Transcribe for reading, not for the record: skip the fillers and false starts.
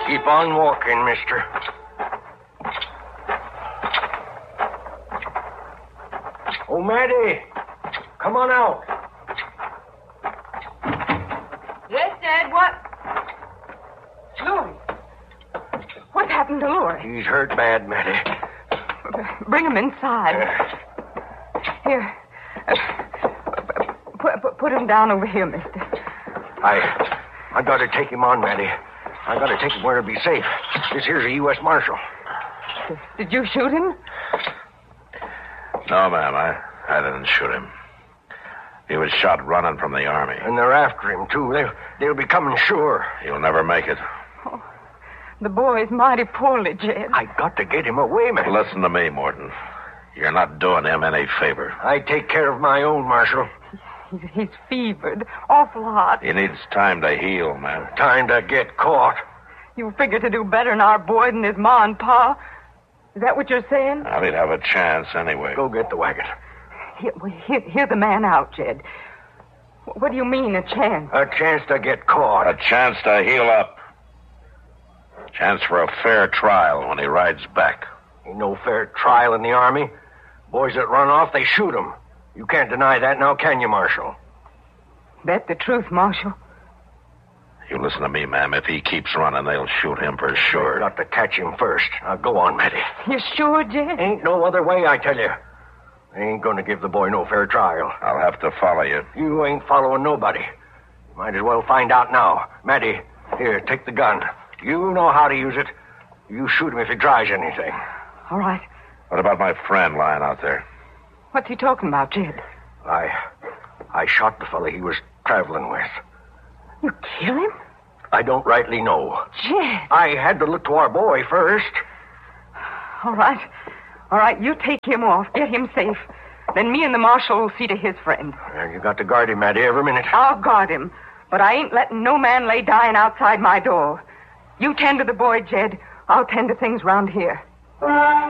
Keep on walking, mister. Oh, Maddie. Come on out. Yes, Dad, what? Louis. What happened to Louis? He's hurt bad, Maddie. Bring him inside. Here. Put him down over here, mister. I got to take him on, Maddie. I got to take him where he'll be safe. This here's a U.S. Marshal. Did you shoot him? No, ma'am. I didn't shoot him. He was shot running from the Army. And they're after him, too. They'll be coming sure. He'll never make it. Oh, the boy's mighty poorly, Jed. I got to get him away, man. Listen to me, Morton. You're not doing him any favor. I take care of my own, Marshal. He's fevered. Awful hot. He needs time to heal, ma'am. Time to get caught. You figure to do better than our boy than his ma and pa? Is that what you're saying? Well, he'd have a chance anyway. Go get the wagon. Hear the man out, Jed. What do you mean, a chance? A chance to get caught. A chance to heal up. Chance for a fair trial when he rides back. Ain't no fair trial in the Army. Boys that run off, they shoot 'em. You can't deny that now, can you, Marshal? That's the truth, Marshal. You listen to me, ma'am. If he keeps running, they'll shoot him for sure. Got to catch him first. Now, go on, Maddie. You sure, Jed? Ain't no other way, I tell you. They ain't going to give the boy no fair trial. I'll have to follow you. You ain't following nobody. Might as well find out now. Maddie, here, take the gun. You know how to use it. You shoot him if he tries anything. All right. What about my friend lying out there? What's he talking about, Jed? I shot the fella he was traveling with. You kill him? I don't rightly know. Jed. I had to look to our boy first. All right. All right, you take him off. Get him safe. Then me and the marshal will see to his friend. Well, you got to guard him, Maddie, every minute. I'll guard him. But I ain't letting no man lay dying outside my door. You tend to the boy, Jed. I'll tend to things round here.